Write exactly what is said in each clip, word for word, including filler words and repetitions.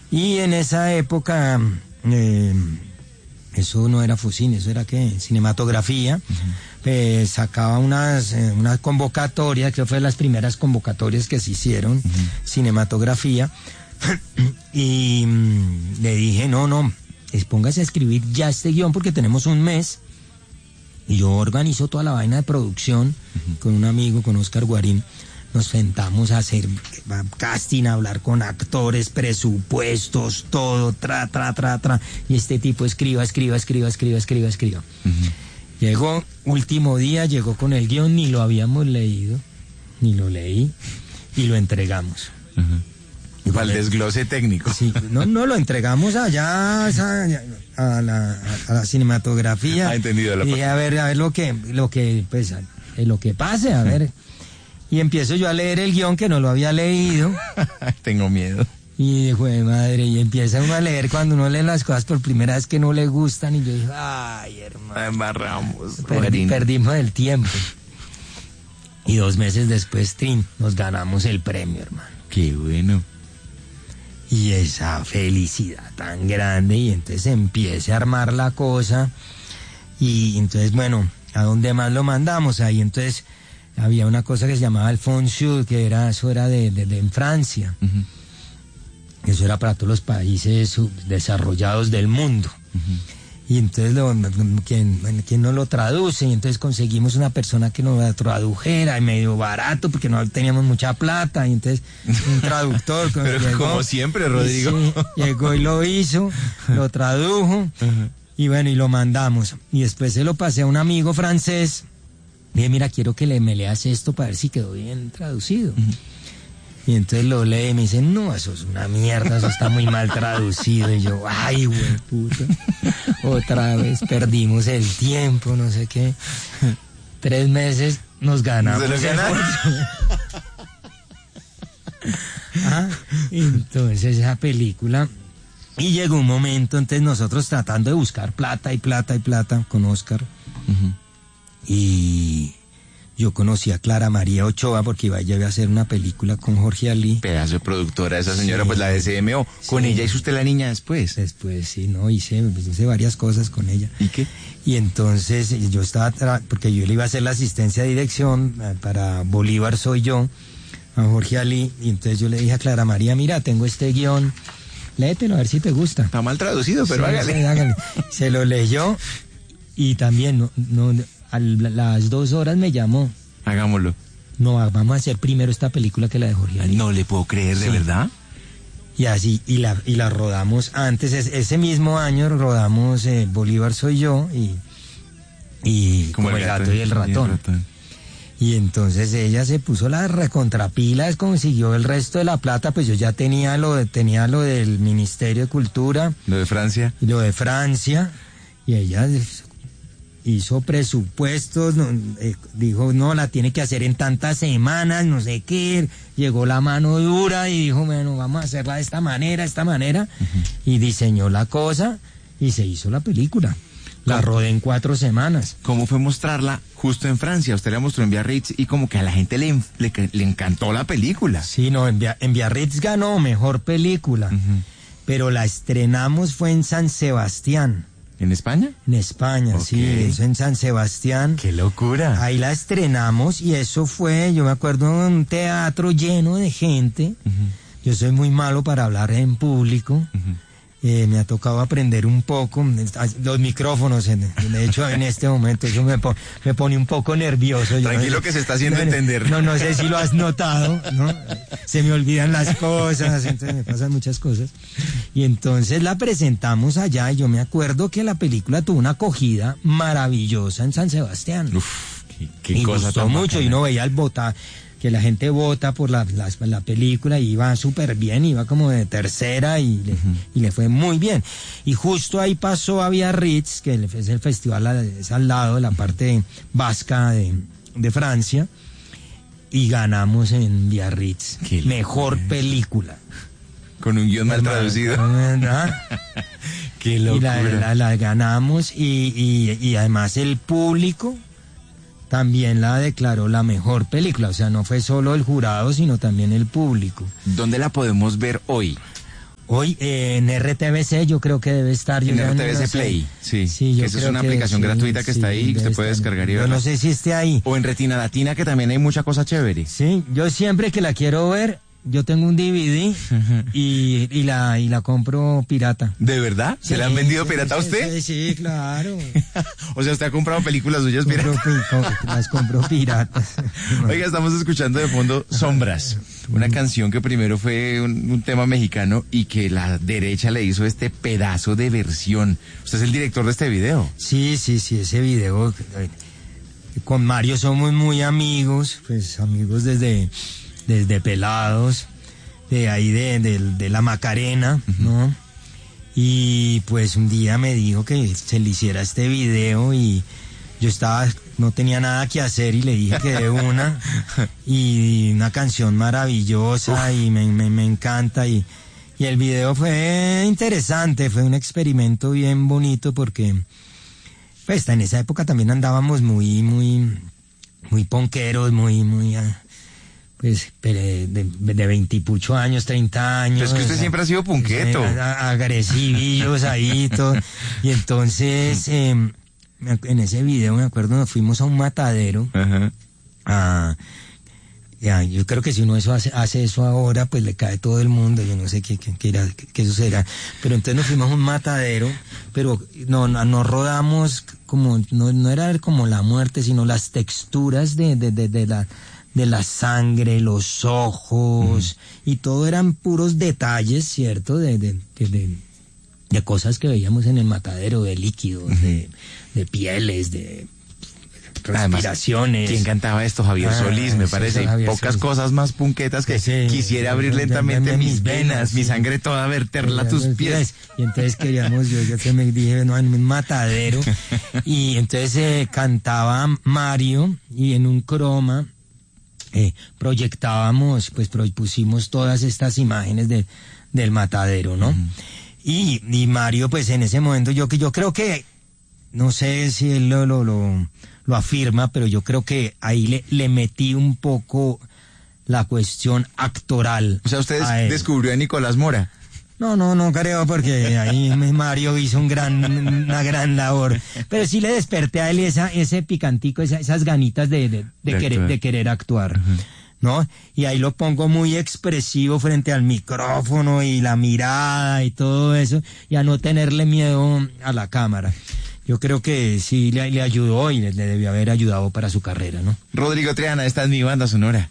Y en esa época, eh, eso no era Fucine, eso era ¿qué? Cinematografía. Uh-huh. eh, sacaba unas, eh, unas convocatorias, que fue las primeras convocatorias que se hicieron, uh-huh. Cinematografía. Y mm, le dije, no, no, póngase a escribir ya este guión porque tenemos un mes. Y yo organizo toda la vaina de producción, uh-huh. Con un amigo, con Oscar Guarín. Nos sentamos a hacer casting, a hablar con actores, presupuestos, todo, tra, tra, tra, tra. Y este tipo escriba, escriba, escriba, escriba, escriba, escriba. Uh-huh. Llegó, último día, llegó con el guión, ni lo habíamos leído, ni lo leí, y lo entregamos. Uh-huh. Para el desglose técnico. Sí, no, no, lo entregamos allá a, a, la, a la cinematografía. Ha entendido la y a ver, a ver lo que, lo que, pues, lo que pase, a ver. Y empiezo yo a leer el guión que no lo había leído. Tengo miedo. Y dijo, madre, y empieza uno a leer cuando uno lee las cosas por primera vez que no le gustan. Y yo dije, ay, hermano. Embarramos. Perdi, perdimos el tiempo. Y dos meses después, trin, nos ganamos el premio, hermano. Qué bueno. Y esa felicidad tan grande. Y entonces empieza a armar la cosa. Y entonces, bueno, ¿a dónde más lo mandamos? Ahí entonces... Había una cosa que se llamaba el Fond Sud, que era, eso era de, de, de en Francia. Uh-huh. Eso era para todos los países desarrollados del mundo. Uh-huh. Y entonces, lo, ¿quién, ¿quién nos lo traduce? Y entonces conseguimos una persona que nos lo tradujera, medio barato, porque no teníamos mucha plata. Y entonces, un traductor. Pero llegó, como siempre, Rodrigo. Y sí, llegó y lo hizo, lo tradujo. Uh-huh. Y bueno, y lo mandamos. Y después se lo pasé a un amigo francés. Dije, mira, quiero que le, me leas esto para ver si quedó bien traducido. Uh-huh. Y entonces lo lee y me dice, no, eso es una mierda, eso está muy mal traducido. Y yo, ay, güey, puta, otra vez perdimos el tiempo, no sé qué. Tres meses nos ganamos. ¿Se lo ganaron? Ah, entonces esa película... Y llegó un momento, entonces nosotros tratando de buscar plata y plata y plata con Oscar. Uh-huh. Y yo conocí a Clara María Ochoa porque iba, iba a hacer una película con Jorge Ali. Pedazo de productora esa señora, sí, pues la de C M O. Con sí. Ella hizo usted La Niña después. Después, sí, no, hice, pues, hice varias cosas con ella. ¿Y qué? Y entonces yo estaba, tra- porque yo le iba a hacer la asistencia de dirección para Bolívar Soy Yo, a Jorge Ali. Y entonces yo le dije a Clara María, mira, tengo este guión, léetelo a ver si te gusta. Está mal traducido, pero sí, hágale. Sí, hágale. Se lo leyó y también no... no a las dos horas me llamó. Hagámoslo. No, vamos a hacer primero esta película que la de Jorge Ali. No le puedo creer, ¿de sí. verdad? Y así, y la, y la rodamos antes, es, ese mismo año rodamos eh, Bolívar Soy Yo y, y como, como el gato, gato y el ratón. Y el ratón. Y entonces ella se puso las recontrapilas, consiguió el resto de la plata, pues yo ya tenía lo, de, tenía lo del Ministerio de Cultura. Lo de Francia. Y lo de Francia, y ella... hizo presupuestos, no, eh, dijo, no, la tiene que hacer en tantas semanas, no sé qué, llegó la mano dura y dijo, bueno, vamos a hacerla de esta manera, de esta manera, uh-huh. Y diseñó la cosa y se hizo la película. La rodé en cuatro semanas. ¿Cómo fue mostrarla justo en Francia? Usted la mostró en Biarritz y como que a la gente le, le, le encantó la película. Sí, no, en, en Biarritz ganó mejor película, uh-huh. Pero la estrenamos fue en San Sebastián. ¿En España? En España, okay. Sí, eso en San Sebastián. ¡Qué locura! Ahí la estrenamos y eso fue, yo me acuerdo, un teatro lleno de gente. Uh-huh. Yo soy muy malo para hablar en público. Uh-huh. Eh, me ha tocado aprender un poco. Los micrófonos, de hecho, en este momento, eso me, po- me pone un poco nervioso. Tranquilo yo, que se está haciendo no, entender. No, no sé si lo has notado, ¿no? Se me olvidan las cosas, entonces me pasan muchas cosas. Y entonces la presentamos allá y yo me acuerdo que la película tuvo una acogida maravillosa en San Sebastián. Uf, qué, qué y cosa gustó tan mucho, bacana. Y uno veía el votar, que la gente vota por la, la, la película y iba súper bien, iba como de tercera y le, uh-huh. y le fue muy bien. Y justo ahí pasó a Biarritz, que es el festival, es al lado de la parte vasca de, de Francia, y ganamos en Biarritz. Qué mejor locura. Película. Con un guión mal traducido. Qué locura. Y la, la, la ganamos y, y, y además el público también la declaró la mejor película, o sea, no fue solo el jurado, sino también el público. ¿Dónde la podemos ver hoy? Hoy eh, en R T V C yo creo que debe estar. Yo en ya R T V C no sé. Play, sí. Sí, yo que esa es creo una que aplicación sí, gratuita que sí, está ahí, que debe usted puede estar. descargar y Yo verla. no sé si esté ahí. O en Retina Latina, que también hay mucha cosa chévere. Sí, yo siempre que la quiero ver, yo tengo un D V D y, y la y la compro pirata. ¿De verdad? ¿Se Sí, la han vendido sí, pirata a sí, usted? Sí, sí, claro. O sea, usted ha comprado películas suyas Compro piratas. pi- co- las compro piratas. Oiga, estamos escuchando de fondo Sombras, una canción que primero fue un, un tema mexicano y que la derecha le hizo este pedazo de versión. Usted es el director de este video. Sí, sí, sí, ese video. eh, Con Mario somos muy amigos, pues amigos desde, desde pelados, de ahí de, de, de la Macarena, ¿no? Y pues un día me dijo que se le hiciera este video y yo estaba, no tenía nada que hacer y le dije que de una, y una canción maravillosa y me, me, me encanta y, y el video fue interesante, fue un experimento bien bonito porque pues en esa época también andábamos muy, muy, muy ponqueros, muy, muy, ah, pues de, de veintipucho años, treinta años. Pero es que usted siempre ha sido punqueto. Eh, a- agresivillos ahí, todo. Y entonces, eh, me ac- en ese video me acuerdo, nos fuimos a un matadero. Ajá. a- ya, yo creo que si uno eso hace, hace eso ahora, pues le cae todo el mundo. Yo no sé qué, qué, qué, era- qué- qué sucederá. Pero entonces nos fuimos a un matadero, pero no, no, no rodamos como, no, no era como la muerte, sino las texturas de, de, de, de la, de la sangre, los ojos, y todo eran puros detalles, ¿cierto? De, de, de, de, de cosas que veíamos en el matadero, de líquidos, de, de pieles, de Además, respiraciones. ¿quién cantaba esto? Javier Ah, Solís, me sí, parece. sí, Javier Pocas Solís. cosas más punquetas que Sí, quisiera sí, abrir de- lentamente de- de mis mis venas, venas, mi sí. sangre toda, verterla a tus pies. Y entonces queríamos, yo, yo te me dije, no, en un matadero. Y entonces eh, cantaba Mario y en un croma eh, proyectábamos, pues pusimos todas estas imágenes de, del matadero, ¿no? Uh-huh. y, y Mario, pues en ese momento, yo, yo creo que, no sé si él lo, lo, lo, lo afirma, pero yo creo que ahí le, le metí un poco la cuestión actoral. O sea, usted des- descubrió a Nicolás Mora. No, no, no creo, porque ahí Mario hizo un gran, una gran labor. Pero sí le desperté a él esa, ese picantico, esa, esas ganitas de, de, de, de, querer, de querer actuar, uh-huh. ¿no? Y ahí lo pongo muy expresivo frente al micrófono y la mirada y todo eso, y a no tenerle miedo a la cámara. Yo creo que sí le, le ayudó y le, le debió haber ayudado para su carrera, ¿no? Rodrigo Triana, esta es mi banda sonora.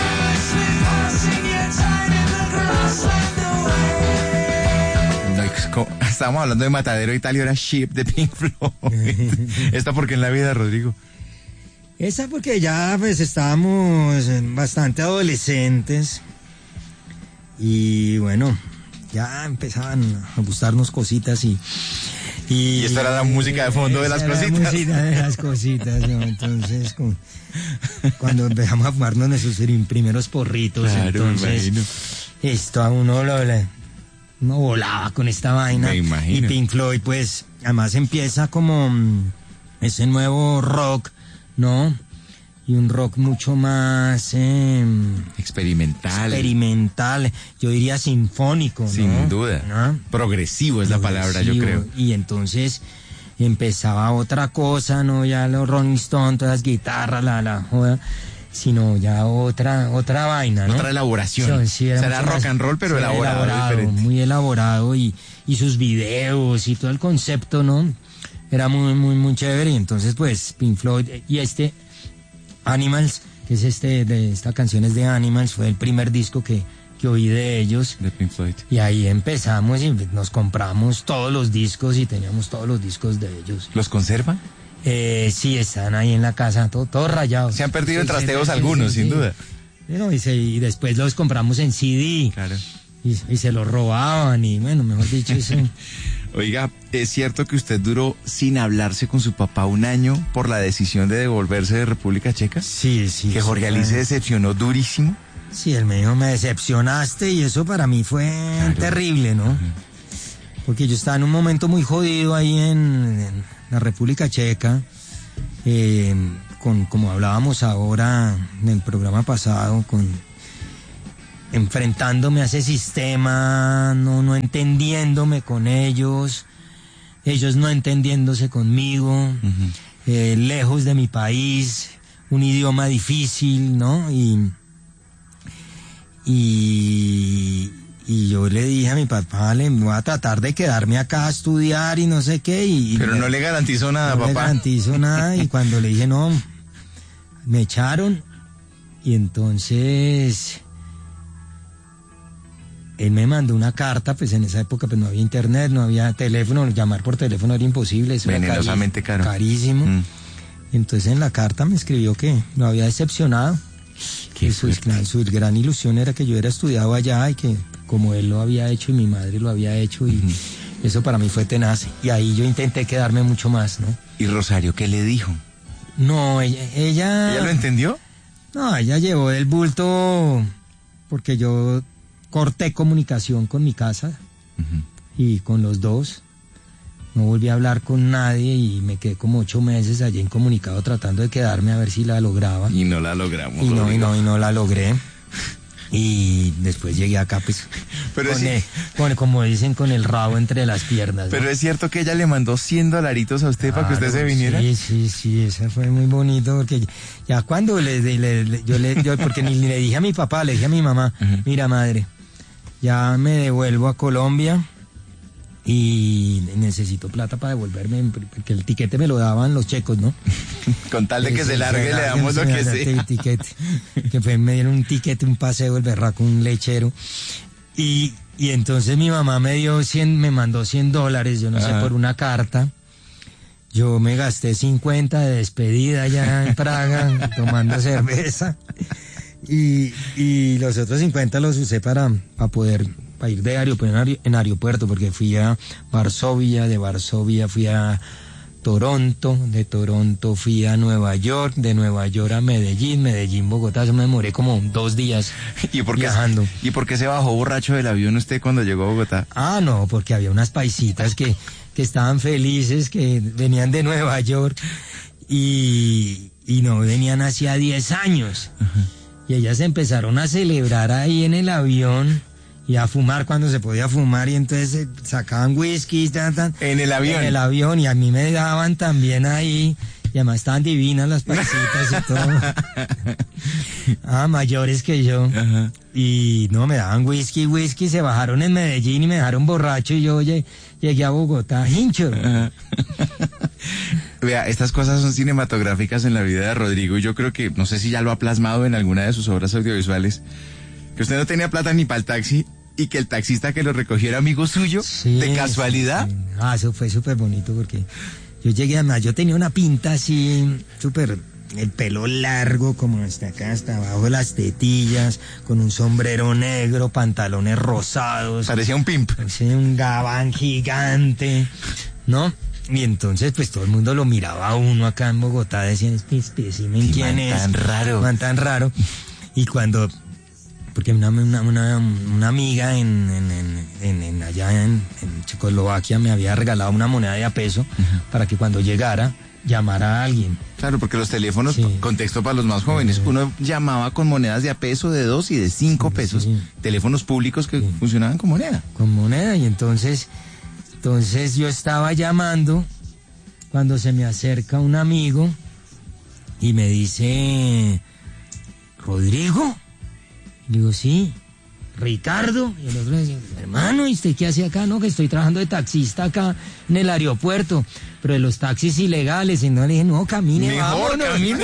Estábamos hablando de Matadero Italia, era Ship de Pink Floyd. ¿Esta por qué en la vida, Rodrigo? Esa porque ya pues estábamos bastante adolescentes y bueno, ya empezaban a gustarnos cositas y... Y, y esta era la música de fondo de las era cositas. La música de las cositas, ¿no? Entonces, con, cuando empezamos a fumarnos nuestros primeros porritos, claro, entonces, esto a uno lo... Le, uno volaba con esta vaina. Me imagino. Y Pink Floyd, pues, además empieza como ese nuevo rock, ¿no? Y un rock mucho más... Eh, experimental. Experimental, yo diría sinfónico, ¿no? Sin duda. ¿no? Progresivo es Progresivo, la palabra, yo creo. Y entonces empezaba otra cosa, ¿no? Ya los Rolling Stones, todas las guitarras, la, la joda... sino ya otra otra vaina, ¿no? Otra elaboración. Sí, era, o sea, era rock and roll, pero elaborado, elaborado diferente. Muy elaborado y, y sus videos y todo el concepto, ¿no? Era muy, muy, muy chévere. Y entonces, pues, Pink Floyd y este Animals, que es este, de esta canción es de Animals, fue el primer disco que, que oí de ellos. De Pink Floyd. Y ahí empezamos y nos compramos todos los discos y teníamos todos los discos de ellos. ¿Los conservan? Eh, sí, están ahí en la casa, todos todo rayados. Se han perdido en sí, trasteos sí, algunos, sí, sin sí. duda. No, y, se, y después los compramos en C D. Claro. Y, y se los robaban y bueno, mejor dicho eso. Oiga, ¿es cierto que usted duró sin hablarse con su papá un año por la decisión de devolverse de República Checa? Sí, sí. ¿Que Jorge sí, Ali se decepcionó durísimo? Sí, él me dijo, me decepcionaste y eso para mí fue claro. terrible, ¿no? Uh-huh. Porque yo estaba en un momento muy jodido ahí en, en la República Checa, eh, con como hablábamos ahora en el programa pasado, con enfrentándome a ese sistema, no, no entendiéndome con ellos, ellos no entendiéndose conmigo, uh-huh. eh, lejos de mi país, un idioma difícil, ¿no? Y, y, y yo le dije a mi papá, le voy a tratar de quedarme acá a estudiar y no sé qué. Y, Pero y no me, le garantizó nada, no papá. No le garantizo nada, y cuando le dije no, me echaron, y entonces él me mandó una carta, pues en esa época pues no había internet, no había teléfono, llamar por teléfono era imposible, eso venenosamente era caro. carísimo. Mm. Entonces en la carta me escribió que lo había decepcionado, que su, su gran ilusión era que yo hubiera estudiado allá y que como él lo había hecho y mi madre lo había hecho, y uh-huh. eso para mí fue tenaz, y ahí yo intenté quedarme mucho más, ¿no? ¿Y Rosario qué le dijo? No, ella... ¿Ella, ¿Ella lo entendió? No, ella llevó el bulto porque yo corté comunicación con mi casa uh-huh. y con los dos. No volví a hablar con nadie y me quedé como ocho meses allí incomunicado tratando de quedarme a ver si la lograba. Y no la logramos. Y no, y no, y no la logré. Y después llegué acá, pues, pero con, sí. el, con, como dicen, con el rabo entre las piernas, ¿no? Pero es cierto que ella le mandó cien dolaritos a usted claro, para que usted se viniera. Sí, sí, sí, eso fue muy bonito, porque ya cuando le, le, le yo le, yo, porque ni le dije a mi papá, le dije a mi mamá, uh-huh. mira madre, ya me devuelvo a Colombia y necesito plata para devolverme, porque el tiquete me lo daban los checos, ¿no? Con tal de que se largue, le damos lo que sea. El tiquete, que fue, me dieron un tiquete, un paseo, el berraco, un lechero. Y, y entonces mi mamá me dio cien, me mandó cien dólares, yo no Ajá. sé, por una carta. Yo me gasté cincuenta de despedida allá en Praga, tomando cerveza. Y, y los otros cincuenta los usé para, para poder... para ir de aeropuerto en aeropuerto, porque fui a Varsovia, de Varsovia fui a Toronto, de Toronto fui a Nueva York, de Nueva York a Medellín, Medellín, Bogotá, yo me demoré como dos días ¿Y por qué, viajando. ¿Y por qué se bajó borracho del avión usted cuando llegó a Bogotá? Ah, no, porque había unas paisitas que, que estaban felices, que venían de Nueva York y, y no venían hacía diez años. Uh-huh. Y ellas empezaron a celebrar ahí en el avión y a fumar cuando se podía fumar, y entonces sacaban whisky tan, tan, en el avión en el avión, y a mí me daban también ahí, y además estaban divinas las paisitas y todo. Ah, mayores que yo. Ajá. Y no, me daban whisky, whisky, se bajaron en Medellín y me dejaron borracho, y yo oye, llegué a Bogotá, hincho. Vea, estas cosas son cinematográficas en la vida de Rodrigo, y yo creo que, no sé si ya lo ha plasmado en alguna de sus obras audiovisuales, que usted no tenía plata ni para el taxi y que el taxista que lo recogió era amigo suyo, sí, de casualidad. Sí. Ah, eso fue súper bonito, porque yo llegué, además, yo tenía una pinta así, súper, el pelo largo, como hasta acá, hasta abajo de las tetillas, con un sombrero negro, pantalones rosados. Parecía un pimp. Parecía un gabán gigante, ¿no? Y entonces, pues, todo el mundo lo miraba a uno acá en Bogotá, decían, este espécimen, ¿quién es? tan raro. Man tan raro. Y cuando... porque una, una, una, una amiga en, en, en, en allá en, en Checoslovaquia me había regalado una moneda de a peso uh-huh. para que cuando llegara llamara a alguien. Claro, porque los teléfonos, sí. contexto para los más jóvenes, uh-huh. uno llamaba con monedas de a peso, de dos y de cinco sí, pesos, sí. teléfonos públicos que sí. funcionaban con moneda. Con moneda, y entonces, entonces yo estaba llamando cuando se me acerca un amigo y me dice, ¿Rodrigo? Digo, sí. ¿Ricardo? Y el otro dice, hermano, ¿y usted qué hace acá? No, que estoy trabajando de taxista acá en el aeropuerto, pero de los taxis ilegales. Y no, le dije, no, camine, mejor vámonos. camine.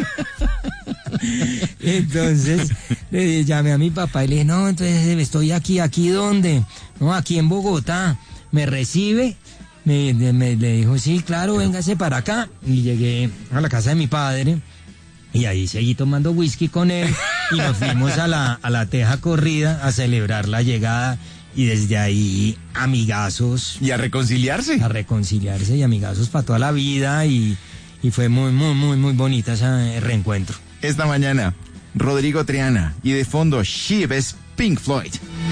Entonces le llamé a mi papá y le dije, no, entonces estoy aquí, ¿aquí dónde? No, aquí en Bogotá. ¿Me recibe? Me, me le dijo, sí, claro, véngase para acá. Y llegué a la casa de mi padre. Y ahí seguí tomando whisky con él y nos fuimos a la, a la teja corrida a celebrar la llegada, y desde ahí amigazos. Y a reconciliarse. A reconciliarse y amigazos para toda la vida, y, y fue muy, muy, muy, muy bonita ese reencuentro. Esta mañana, Rodrigo Triana, y de fondo, She es Pink Floyd.